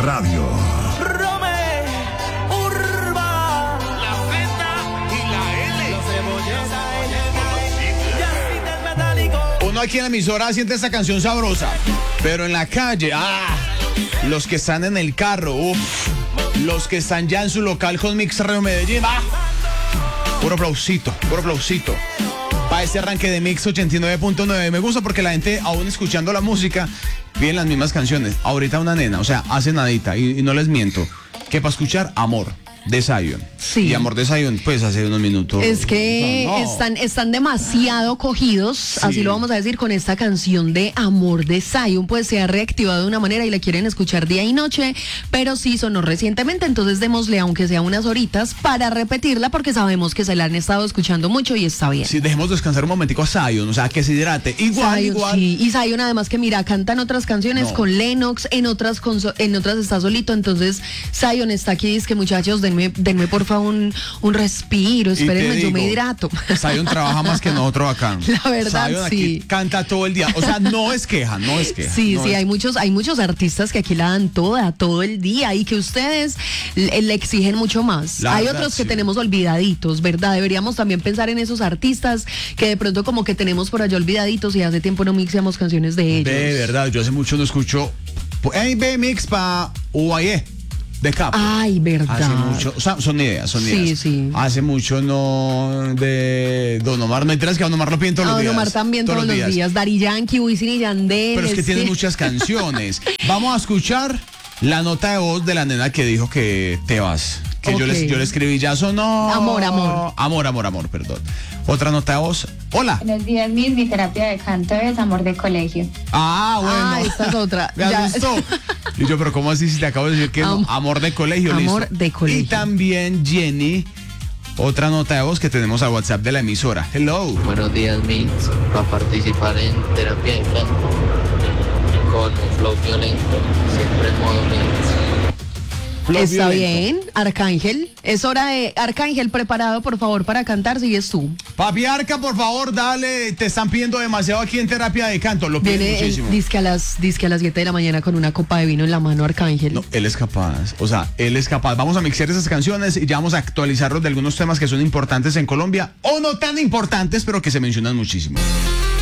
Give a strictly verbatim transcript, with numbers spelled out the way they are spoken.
Radio. Rome, Urba, la Z y la L. Los cebolletas, Jazzita metálico. Uno aquí en la emisora siente esta canción sabrosa, pero en la calle, ah, los que están en el carro, uff, los que están ya en su local con Mix Radio Medellín, ah, puro aplausito, puro aplausito. Para este arranque de Mix ochenta y nueve punto nueve. Me gusta porque la gente, aún escuchando la música, piden las mismas canciones. Ahorita una nena, o sea, hace nadita, y, y no les miento, que para escuchar Amor de Zion. Sí. Y Amor de Zion, pues hace unos minutos. Es que no, no. están, están demasiado cogidos, Sí. así lo vamos a decir, con esta canción de Amor de Zion, pues se ha reactivado de una manera y la quieren escuchar día y noche, pero sí sonó recientemente, entonces démosle aunque sea unas horitas para repetirla porque sabemos que se la han estado escuchando mucho y está bien. Sí, dejemos descansar un momentico a Zion, o sea, que se hidrate. Igual, Zion, igual. sí. Y Zion además que mira, cantan otras canciones No. con Lennox, en otras con, en otras está solito, entonces Zion está aquí, dice que muchachos, denme, denme por favor un, un respiro, Y te espérenme, yo digo, me hidrato. Zion trabaja más que nosotros acá. La verdad, Zion aquí sí. canta todo el día, o sea, no es queja, no es queja. Sí, no sí, es- hay muchos, hay muchos artistas que aquí la dan toda, todo el día y que ustedes le, le exigen mucho más. La hay verdad, otros que sí. tenemos olvidaditos, ¿verdad? Deberíamos también pensar en esos artistas que de pronto como que tenemos por allá olvidaditos y hace tiempo no mixeamos canciones de ellos. De verdad, yo hace mucho no escucho. Hey, ve mix pa U A E de Capo. Ay, verdad. Hace mucho, o sea, son ideas, son Sí, ideas. sí. Hace mucho no de Don Omar, no enteras que a Don Omar lo piden todos A los Don días. Omar también todos, los días. Daddy Yankee, Wisin y Yandel. Pero es que tiene sí. muchas canciones. Vamos a escuchar la nota de voz de la nena que dijo que te vas. Que yo, Ok. le, yo le escribí, ya sonó. Amor, amor. Amor, amor, amor, perdón. Otra nota de voz. Hola. Buenos días, Miss. Mi terapia de canto es amor de colegio. Ah, bueno. Ah, esta es otra. Me Ya. asustó. Y yo, pero ¿cómo así si te acabo de decir que no? Am- Amor de colegio, Amor listo. de colegio. Y también Jenny, otra nota de voz que tenemos al WhatsApp de la emisora. Hello. Buenos días, Mix. Para participar en terapia de canto con un flow violento, siempre en modo Mix. Flow Está violento. bien, Arcángel. Es hora de Arcángel preparado, por favor, para cantar. Sigues tú. Papi Arca, por favor, dale. Te están pidiendo demasiado aquí en terapia de canto. Lo piden Viene el muchísimo. disque a las disque a las siete de la mañana con una copa de vino en la mano, Arcángel. No, él es capaz, o sea, él es capaz. Vamos a mixear esas canciones y ya vamos a actualizarlos de algunos temas que son importantes en Colombia o no tan importantes, pero que se mencionan muchísimo.